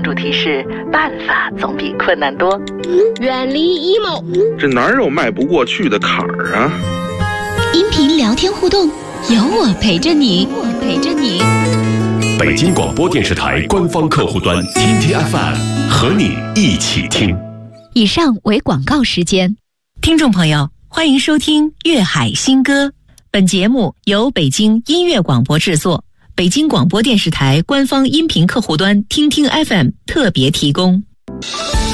主题是办法总比困难多。 远离 emo， 这哪有迈不过去的坎儿啊？ 音频聊天互动，有我陪着你， 北京广播电视台官方客户端天天 FM 和你一起听。 以上为广告时间。 听众朋友，欢迎收听粤海新歌。本节目由北京音乐广播制作，北京广播电视台官方音频客户端听听 FM 特别提供。